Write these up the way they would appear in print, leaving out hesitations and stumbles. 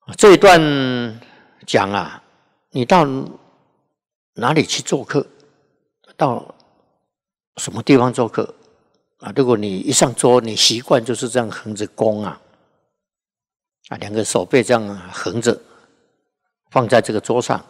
这一段讲啊，你到哪里去做客，到什么地方做客啊？如果你一上桌，你习惯就是这样横着弓啊，两个手背这样横着放在这个桌上，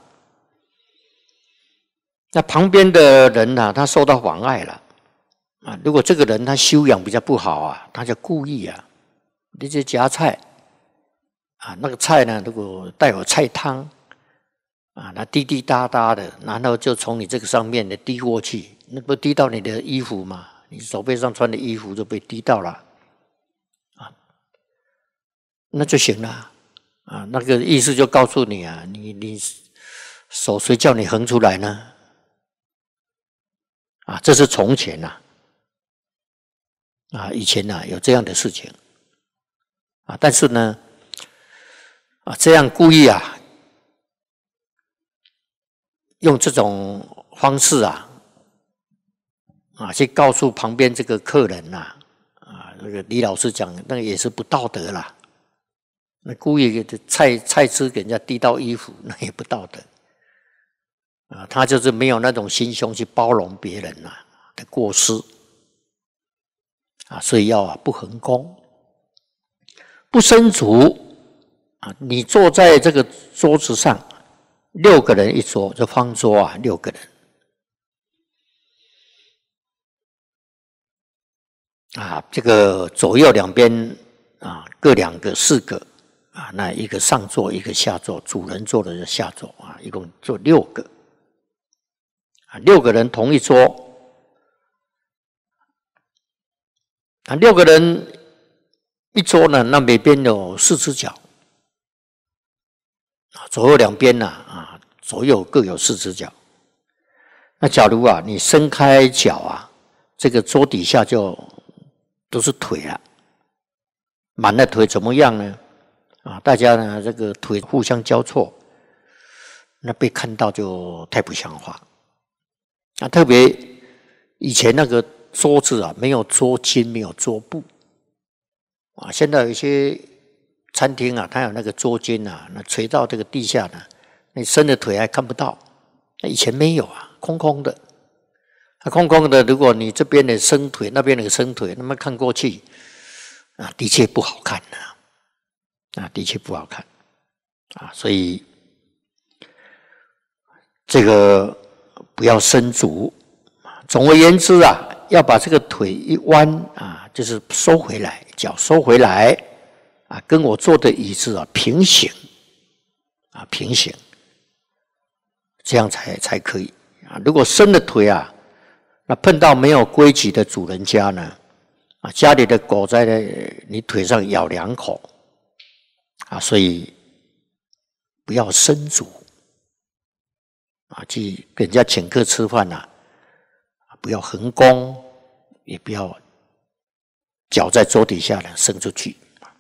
那旁边的人啊，他受到妨碍了啊。如果这个人他修养比较不好啊，他就故意啊，你这夹菜啊，那个菜呢，如果带有菜汤啊，那滴滴答答的，然后就从你这个上面的滴过去，那不滴到你的衣服吗？你手背上穿的衣服就被滴到了啊，那就行了啊。那个意思就告诉你啊，你手谁叫你横出来呢？啊，这是从前呐，以前呐有这样的事情啊，但是呢，这样故意啊，用这种方式去告诉旁边这个客人那个李老师讲，那个也是不道德啦。那故意菜汁给人家滴到衣服，那也不道德他就是没有那种心胸去包容别人的过失所以要不横弓，不伸足你坐在这个桌子上，6个人一桌，就方桌6个人这个左右两边各2个4个那一个上座一个下座，主人坐的就下座一共坐6个6个人同一桌6个人一桌呢，那每边有4只脚左右两边左右各有4只脚。那假如你伸开脚这个桌底下就都是腿了，满了腿怎么样呢？大家呢这个腿互相交错，那被看到就太不像话。特别以前那个桌子没有桌巾，没有桌布现在有一些餐厅它有那个桌巾那垂到这个地下呢，你伸的腿还看不到。以前没有空空的。空空的，如果你这边的伸腿，那边的伸腿，那么看过去的确不好看的确不好看所以这个不要伸足。总而言之要把这个腿一弯就是收回来，脚收回来跟我坐的椅子平行平行，这样才可以如果伸了腿那碰到没有规矩的主人家呢家里的狗在你腿上咬2口所以不要伸足去给人家请客吃饭不要横弓，也不要脚在桌底下伸出去。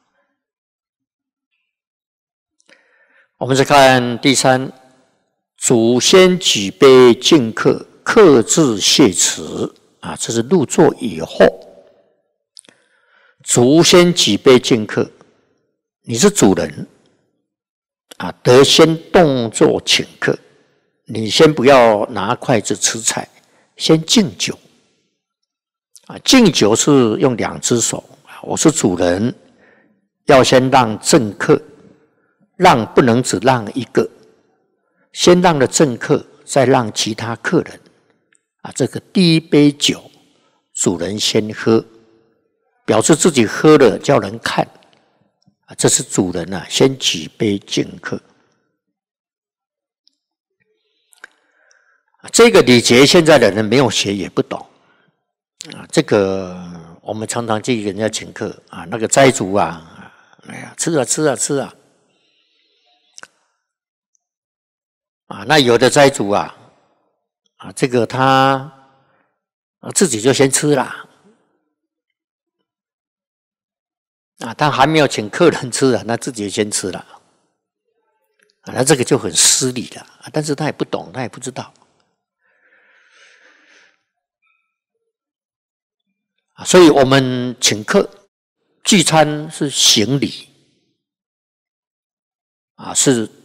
我们再看第3，主先举杯敬客，客至谢辞这是入座以后，主先举杯敬客，你是主人得先动作请客，你先不要拿筷子吃菜，先敬酒敬酒是用2只手我是主人，要先让正客，让不能只让1个，先让了正客，再让其他客人这个第1杯酒主人先喝，表示自己喝了叫人看这是主人先举杯敬客。这个礼节现在的人没有学也不懂这个我们常常去给人家请客那个斋主哎呀吃那有的斋主这个他自己就先吃了他还没有请客人吃那自己先吃了那这个就很失礼了但是他也不懂，他也不知道所以我们请客聚餐是行礼是